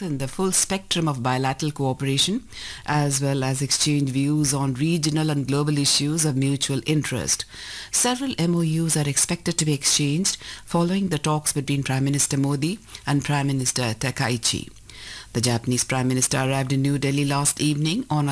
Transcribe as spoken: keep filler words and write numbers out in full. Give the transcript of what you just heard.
strengthen the full spectrum of bilateral cooperation as well as exchange views on regional and global issues of mutual interest. Several M O Us are expected to be exchanged following the talks between Prime Minister Modi and Prime Minister Takaichi. The Japanese Prime Minister arrived in New Delhi last evening on a